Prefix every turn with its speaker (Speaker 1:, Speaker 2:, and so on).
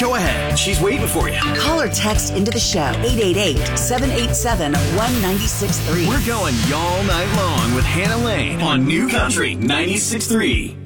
Speaker 1: Go ahead. She's waiting for you.
Speaker 2: Call or text into the show, 888-787-1963.
Speaker 1: We're going y'all night long with Hannah Lane on New Country 96.3.